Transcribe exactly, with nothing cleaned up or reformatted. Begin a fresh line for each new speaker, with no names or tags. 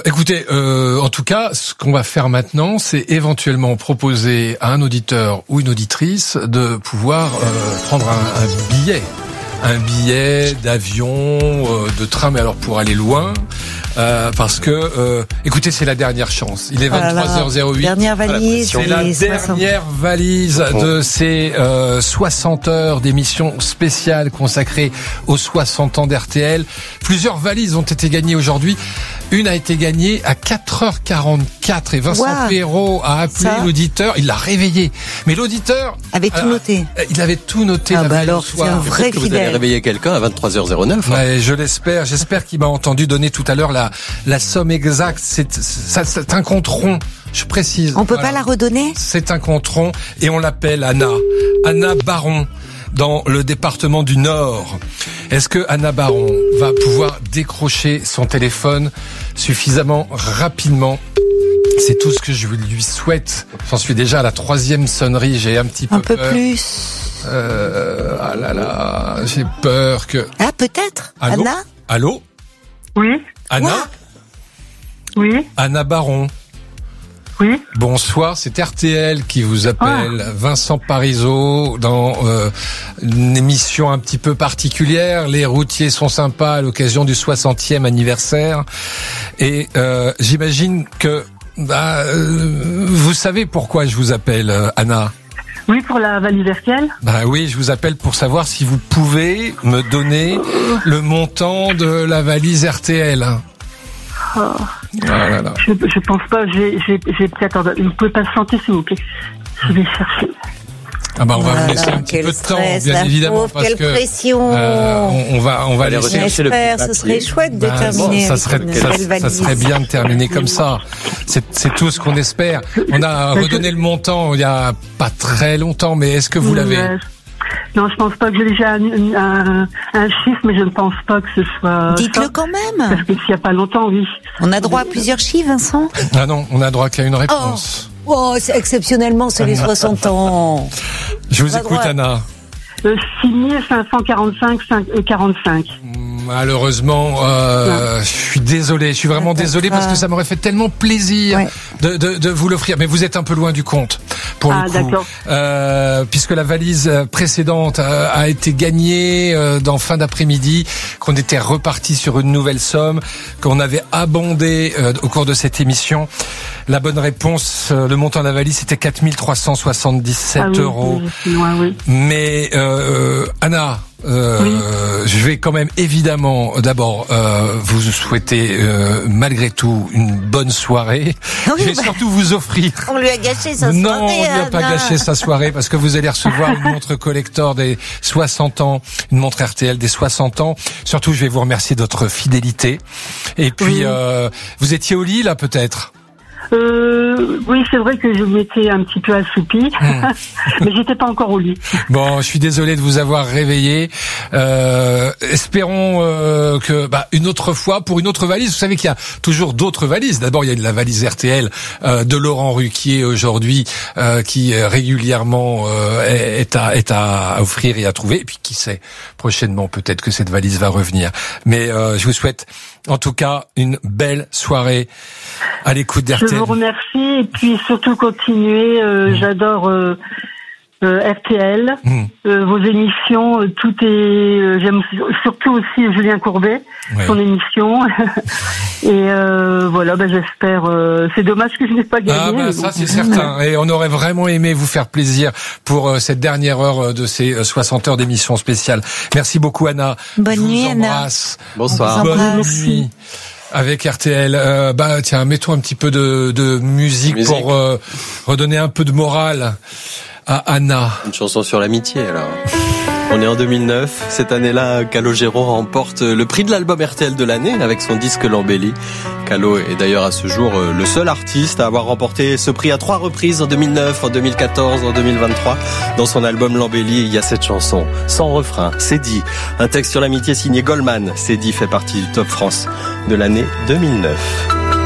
Écoutez, euh, en tout cas, ce qu'on va faire maintenant, c'est éventuellement proposer à un auditeur ou une auditrice de pouvoir euh, prendre un, un billet. Un billet d'avion, euh, de train, mais alors pour aller loin, euh, parce que, euh, écoutez, c'est la dernière chance. Il est vingt-trois heures zéro huit.
Dernière valise.
C'est la dernière valise de ces euh, soixante heures d'émission spéciale consacrée aux soixante ans d'R T L. Plusieurs valises ont été gagnées aujourd'hui. Une a été gagnée à quatre heures quarante-quatre et Vincent wow. Perrault a appelé Ça. l'auditeur. Il l'a réveillé. Mais l'auditeur
avait tout noté.
Euh, il avait tout noté.
Ah
la
bah alors, c'est un vrai
que vous allez réveiller quelqu'un à vingt-trois heures zéro neuf. Hein.
Ouais, je l'espère. J'espère qu'il m'a entendu donner tout à l'heure la la somme exacte. C'est ça, c'est un compte rond. Je précise.
On peut
voilà.
pas la redonner.
C'est un compte rond et on l'appelle Anna. Anna Baron. Dans le département du Nord. Est-ce que Anna Baron va pouvoir décrocher son téléphone suffisamment rapidement? C'est tout ce que je lui souhaite. J'en suis déjà à la troisième sonnerie. J'ai un petit peu
un peu
peur.
plus.
Euh, ah là là, j'ai peur que.
Ah peut-être.
Allô
Anna.
Allô.
Oui.
Anna.
Oui.
Anna Baron.
Oui.
Bonsoir, c'est R T L qui vous appelle.
Ah.
Vincent Parisot dans euh, une émission un petit peu particulière. Les routiers sont sympas à l'occasion du soixantième anniversaire. Et euh, j'imagine que bah, euh, vous savez pourquoi je vous appelle, euh, Anna.
Oui, pour la valise R T L.
Bah oui, je vous appelle pour savoir si vous pouvez me donner le montant de la valise R T L.
Oh.
Ah là là.
Je, je pense pas, j'ai, j'ai, j'ai peut-être, vous pouvez patienter s'il vous plaît. Je vais chercher.
Ah bah on va
voilà,
vous laisser un petit peu de
stress,
temps, bien évidemment,
pauvre,
parce
quelle
que
pression.
Euh, on, on va, on va aller
rechercher le
J'espère, ce serait chouette de
bah,
terminer.
Bon, ça serait,
avec une
ça,
belle valise.
ça serait bien de terminer comme ça. C'est, c'est tout ce qu'on espère. On a redonné le montant il y a pas très longtemps, mais est-ce que vous l'avez?
Euh, Non, je pense pas que j'ai déjà un, un, un chiffre, mais je ne pense pas que ce soit.
Dites-le
ça.
quand même.
Parce que s'il n'y a pas longtemps, oui.
On a droit à plusieurs chiffres, Vincent.
Ah non, on a droit qu'à une réponse.
Oh, oh c'est exceptionnellement, c'est les soixante ans.
Je vous
Pas
écoute,
droit.
Anna.
Euh, six mille cinq cent quarante-cinq quarante-cinq.
Malheureusement, euh, je suis désolé, je suis vraiment désolé parce que ça m'aurait fait tellement plaisir
ouais.
de, de, de vous l'offrir. Mais vous êtes un peu loin du compte, pour
ah,
le coup.
D'accord.
Euh, puisque la valise précédente a, a été gagnée euh, dans fin d'après-midi, qu'on était reparti sur une nouvelle somme, qu'on avait abondé euh, au cours de cette émission. La bonne réponse, euh, le montant de la valise, c'était quatre mille trois cent soixante-dix-sept
ah, oui,
euros.
Oui, je suis loin, oui.
Mais euh, Anna, euh, oui. je vais quand même évidemment d'abord euh, vous souhaiter euh, malgré tout une bonne soirée. Oui, je vais bah, surtout vous offrir.
On lui a gâché sa soirée.
Non, on lui a
Anna.
pas gâché sa soirée parce que vous allez recevoir une montre collector des soixante ans, une montre R T L des soixante ans. Surtout, je vais vous remercier de votre fidélité. Et puis, oui. euh, vous étiez au lit là peut-être.
Euh, oui, c'est vrai que je m'étais un petit peu assoupie, mmh. mais j'étais pas encore au lit.
Bon, je suis désolé de vous avoir réveillé. Euh, espérons euh, que bah, une autre fois, pour une autre valise, vous savez qu'il y a toujours d'autres valises. D'abord, il y a la valise R T L euh, de Laurent Ruquier aujourd'hui, euh, qui régulièrement euh, est, à, est à offrir et à trouver. Et puis, qui sait, prochainement, peut-être que cette valise va revenir. Mais euh, je vous souhaite, en tout cas, une belle soirée à l'écoute d'R T L.
Je vous remercie et puis surtout continuez. Euh, mmh. J'adore euh, euh, R T L, mmh. euh, vos émissions. Euh, tout est. Euh, j'aime surtout aussi Julien Courbet, oui. son émission. et euh, voilà, ben j'espère. Euh, c'est dommage que je n'ai pas gagné.
Ah ben ça c'est certain. Et on aurait vraiment aimé vous faire plaisir pour euh, cette dernière heure de ces soixante heures d'émission spéciale. Merci beaucoup Anna.
Bonne nuit Anna.
Bonsoir.
Bonne nuit. Avec R T L, euh, bah tiens, mettons un petit peu de, de musique, musique. pour euh, redonner un peu de morale à Anna.
Une chanson sur l'amitié alors. On est en deux mille neuf, cette année-là, Calogero remporte le prix de l'album R T L de l'année avec son disque L'Embellie. Calo est d'ailleurs à ce jour le seul artiste à avoir remporté ce prix à trois reprises, en deux mille neuf, en deux mille quatorze, en deux mille vingt-trois. Dans son album L'Embellie, il y a cette chanson, sans refrain, C'est dit. Un texte sur l'amitié signé Goldman. C'est dit fait partie du Top France de l'année deux mille neuf.